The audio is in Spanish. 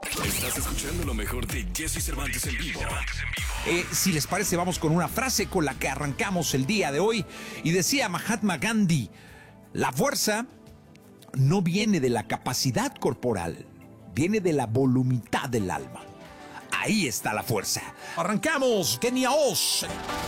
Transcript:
Estás escuchando lo mejor de Jesse Cervantes en vivo. Si les parece, vamos con una frase con la que arrancamos el día de hoy. Y decía Mahatma Gandhi, la fuerza no viene de la capacidad corporal, viene de la voluntad del alma. Ahí está la fuerza. Arrancamos, Kenia Oz.